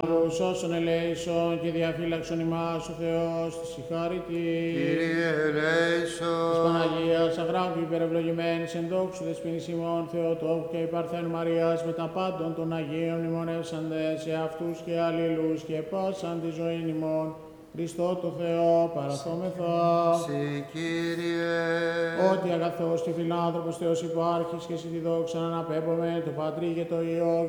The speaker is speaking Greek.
Όσων ελέησον και διαφύλαξον ημάς ο Θεός της συγχάρητη. Κύριε ελέησον. Της Παναγίας Αγράμμου υπερευλογημένης εν δόξου δεσποινής ημών Θεοτόκου και υπαρθέν Μαρίας με τα πάντων των Αγίων μνημονεύσαντες σε αυτούς και αλλήλους και πάσαν τη ζωή ημών. Χριστό το Θεό παραθόμεθα. Συ Κύριε. Ότι αγαθός και φιλάνθρωπος Θεός υπάρχεις και εσύ τη δόξα να αναπέμπουμε το Πατρί και το Υιό